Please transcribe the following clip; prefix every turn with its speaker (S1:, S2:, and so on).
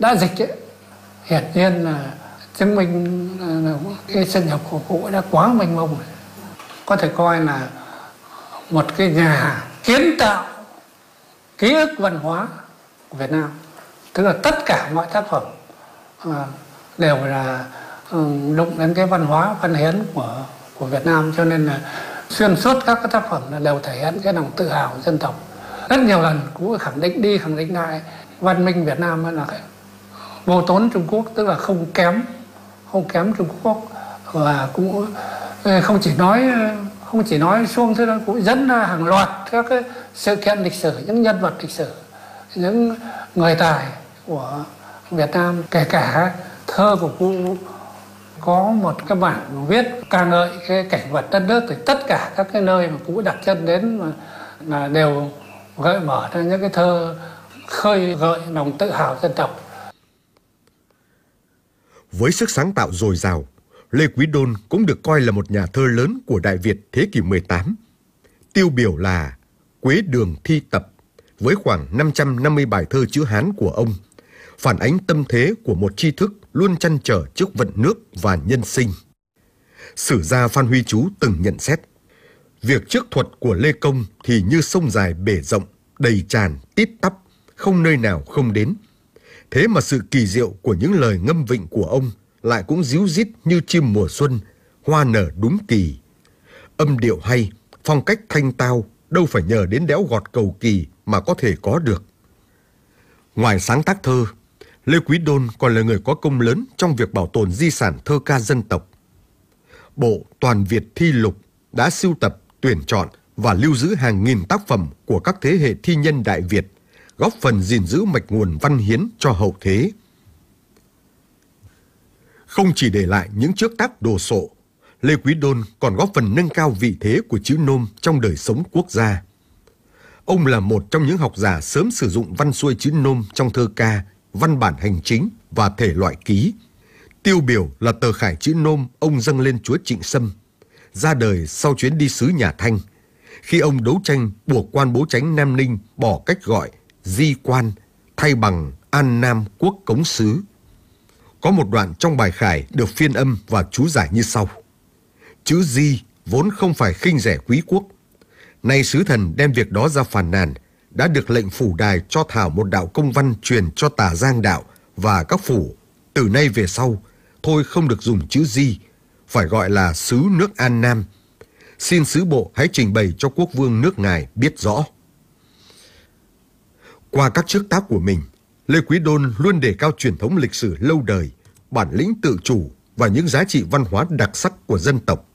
S1: đã dịch ấy, hiển nhiên là chứng minh là cái sinh học của cụ đã quá mênh mông rồi. Có thể coi là một cái nhà kiến tạo ký ức văn hóa của Việt Nam, tức là tất cả mọi tác phẩm đều là đụng đến cái văn hóa văn hiến của Việt Nam, cho nên là xuyên suốt các cái tác phẩm là đều thể hiện cái lòng tự hào dân tộc. Rất nhiều lần cũng khẳng định lại văn minh Việt Nam là vô tốn Trung Quốc, tức là không kém Trung Quốc, và cũng không chỉ nói xuông thế đâu, cũng dẫn ra hàng loạt các cái sự kiện lịch sử, những nhân vật lịch sử, những người tài của Việt Nam, kể cả thơ của cụ có một cái bản viết ca ngợi cái cảnh vật đất nước, thì tất cả các cái nơi mà cụ đặt chân đến là đều gợi mở ra những cái thơ khơi gợi lòng tự hào dân tộc.
S2: Với sức sáng tạo dồi dào, Lê Quý Đôn cũng được coi là một nhà thơ lớn của Đại Việt thế kỷ 18. Tiêu biểu là Quế Đường Thi Tập với khoảng 550 bài thơ chữ Hán của ông, phản ánh tâm thế của một tri thức luôn trăn trở trước vận nước và nhân sinh. Sử gia Phan Huy Chú từng nhận xét, việc trước thuật của Lê Công thì như sông dài bể rộng, đầy tràn, tít tắp, không nơi nào không đến. Thế mà sự kỳ diệu của những lời ngâm vịnh của ông lại cũng ríu rít như chim mùa xuân, hoa nở đúng kỳ. Âm điệu hay, phong cách thanh tao, đâu phải nhờ đến đẽo gọt cầu kỳ mà có thể có được. Ngoài sáng tác thơ, Lê Quý Đôn còn là người có công lớn trong việc bảo tồn di sản thơ ca dân tộc. Bộ Toàn Việt Thi Lục đã sưu tập, tuyển chọn và lưu giữ hàng nghìn tác phẩm của các thế hệ thi nhân Đại Việt, góp phần gìn giữ mạch nguồn văn hiến cho hậu thế. Không chỉ để lại những trước tác đồ sộ, Lê Quý Đôn còn góp phần nâng cao vị thế của chữ nôm trong đời sống quốc gia. Ông là một trong những học giả sớm sử dụng văn xuôi chữ nôm trong thơ ca, văn bản hành chính và thể loại ký. Tiêu biểu là tờ khải chữ nôm ông dâng lên chúa Trịnh Sâm, ra đời sau chuyến đi sứ nhà Thanh, khi ông đấu tranh buộc quan bố chánh Nam Ninh bỏ cách gọi di quan thay bằng an nam quốc cống sứ. Có một đoạn trong bài khải được phiên âm và chú giải như sau: chữ di vốn không phải khinh rẻ quý quốc, nay sứ thần đem việc đó ra phàn nàn, đã được lệnh phủ đài cho thảo một đạo công văn truyền cho Tà Giang đạo và các phủ, từ nay về sau thôi không được dùng chữ di, phải gọi là sứ nước An Nam. Xin sứ bộ hãy trình bày cho quốc vương nước ngài biết rõ. Qua các trước tác của mình, Lê Quý Đôn luôn đề cao truyền thống lịch sử lâu đời, bản lĩnh tự chủ và những giá trị văn hóa đặc sắc của dân tộc.